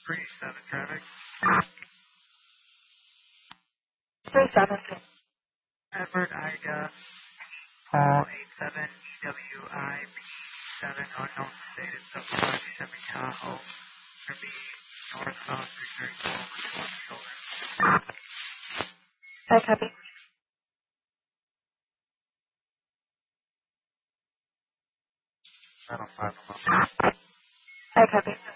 37 traffic. 37. Edward Ida, Paul 87 EWI 7 unknown stated subscribe Chevy Tahoe. Gonna be northbound 334 over 2 shoulder. I copy. I don't find them. I copy.